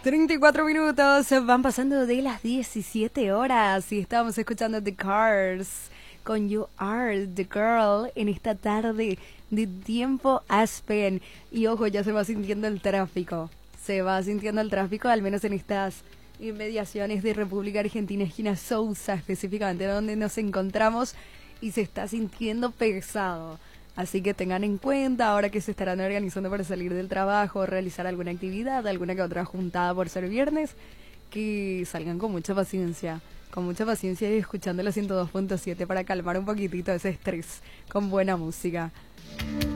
34 minutos, van pasando de las 17 horas y estamos escuchando The Cars con You Are The Girl en esta tarde de Tiempo Aspen. Y ojo, ya se va sintiendo el tráfico, al menos en estas inmediaciones de República Argentina, esquina Sousa específicamente, donde nos encontramos, y se está sintiendo pesado. Así que tengan en cuenta, ahora que se estarán organizando para salir del trabajo, realizar alguna actividad, alguna que otra juntada por ser viernes, que salgan con mucha paciencia y escuchando la 102.7 para calmar un poquitito ese estrés con buena música.